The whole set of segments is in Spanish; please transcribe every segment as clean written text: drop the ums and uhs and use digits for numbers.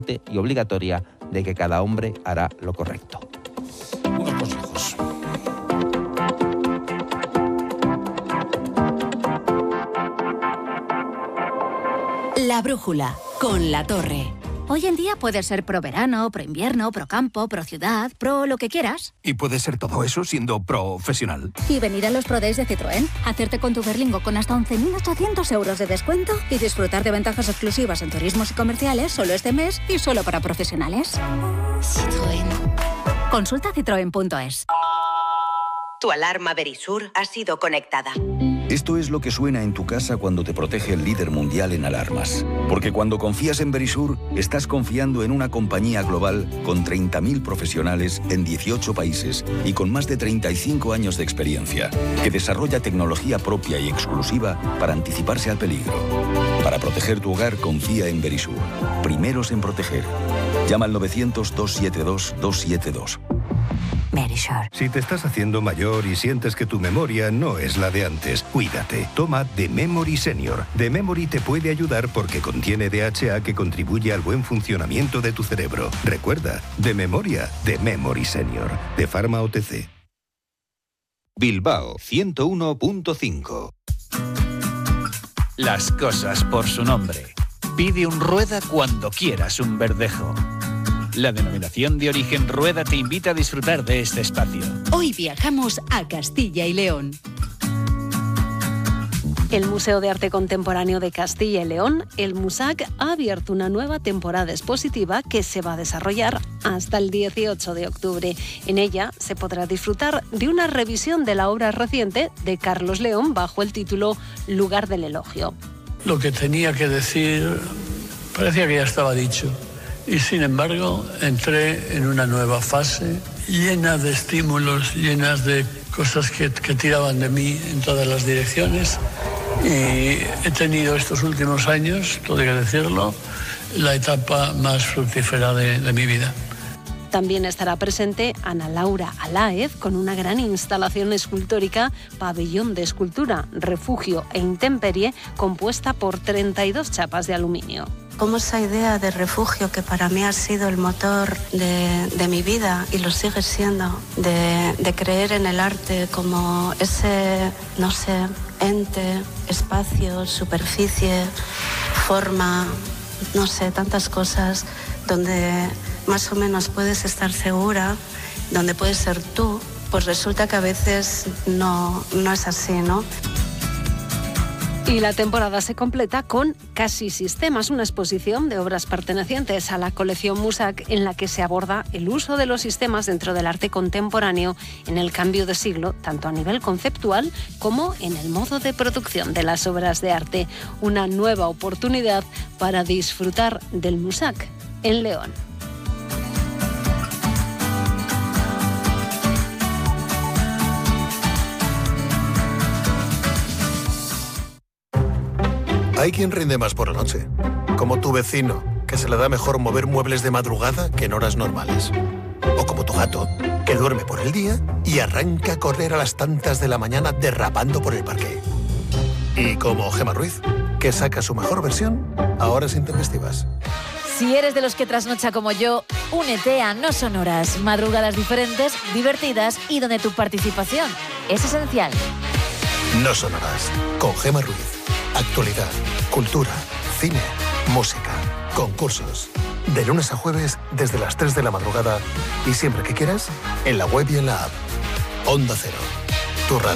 y obligatoria de que cada hombre hará lo correcto. Unos consejos. La brújula, con La Torre. Hoy en día puede ser pro verano, pro invierno, pro campo, pro ciudad, pro lo que quieras. Y puede ser todo eso siendo profesional. Y venir a los Pro Days de Citroën, hacerte con tu Berlingo con hasta 11.800 euros de descuento y disfrutar de ventajas exclusivas en turismos y comerciales solo este mes y solo para profesionales. Citroën. Consulta citroen.es. Tu alarma Verisur ha sido conectada. Esto es lo que suena en tu casa cuando te protege el líder mundial en alarmas. Porque cuando confías en Verisur, estás confiando en una compañía global con 30.000 profesionales en 18 países y con más de 35 años de experiencia, que desarrolla tecnología propia y exclusiva para anticiparse al peligro. Para proteger tu hogar, confía en Verisur. Primeros en proteger. Llama al 900-272-272. Verisur. Si te estás haciendo mayor y sientes que tu memoria no es la de antes, cuídate. Toma The Memory Senior. The Memory te puede ayudar porque contiene DHA que contribuye al buen funcionamiento de tu cerebro. Recuerda, de memoria, The Memory Senior. De Pharma OTC. Bilbao 101.5. Las cosas por su nombre. Pide un Rueda cuando quieras un Verdejo. La denominación de origen Rueda te invita a disfrutar de este espacio. Hoy viajamos a Castilla y León. El Museo de Arte Contemporáneo de Castilla y León, el MUSAC, ha abierto una nueva temporada expositiva que se va a desarrollar hasta el 18 de octubre. En ella se podrá disfrutar de una revisión de la obra reciente de Carlos León bajo el título Lugar del Elogio. Lo que tenía que decir parecía que ya estaba dicho. Y sin embargo, entré en una nueva fase llena de estímulos, llenas de cosas que tiraban de mí en todas las direcciones. Y he tenido estos últimos años, todo hay que decirlo, la etapa más fructífera de mi vida. También estará presente Ana Laura Aláez con una gran instalación escultórica, Pabellón de Escultura, Refugio e Intemperie, compuesta por 32 chapas de aluminio. Como esa idea de refugio que para mí ha sido el motor de mi vida y lo sigue siendo, de creer en el arte como ese, no sé, ente, espacio, superficie, forma, no sé, tantas cosas donde más o menos puedes estar segura, donde puedes ser tú, pues resulta que a veces no es así, ¿no? Y la temporada se completa con Casi Sistemas, una exposición de obras pertenecientes a la colección MUSAC en la que se aborda el uso de los sistemas dentro del arte contemporáneo en el cambio de siglo, tanto a nivel conceptual como en el modo de producción de las obras de arte. Una nueva oportunidad para disfrutar del MUSAC en León. Hay quien rinde más por la noche, como tu vecino, que se le da mejor mover muebles de madrugada que en horas normales. O como tu gato, que duerme por el día y arranca a correr a las tantas de la mañana derrapando por el parque. Y como Gemma Ruiz, que saca su mejor versión a horas intempestivas. Si eres de los que trasnocha como yo, únete a No Sonoras, madrugadas diferentes, divertidas y donde tu participación es esencial. No Sonoras, con Gemma Ruiz. Actualidad, cultura, cine, música, concursos. De lunes a jueves desde las 3 de la madrugada y siempre que quieras, en la web y en la app. Onda Cero, tu radio.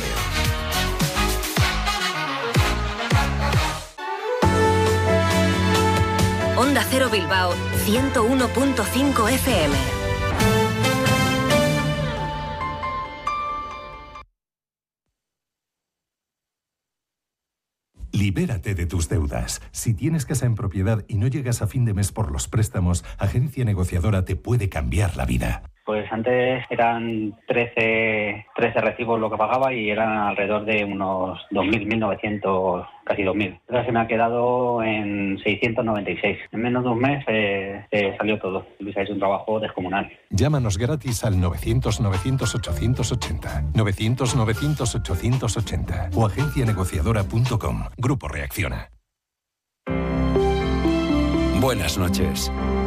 Onda Cero Bilbao, 101.5 FM. Libérate de tus deudas. Si tienes casa en propiedad y no llegas a fin de mes por los préstamos, Agencia Negociadora te puede cambiar la vida. Pues antes eran 13 recibos lo que pagaba y eran alrededor de unos 2.000, 1.900, casi 2.000. Ahora se me ha quedado en 696. En menos de un mes salió todo. Luis ha hecho un trabajo descomunal. Llámanos gratis al 900-900-880, 900-900-880 o agencianegociadora.com. Grupo Reacciona. Buenas noches.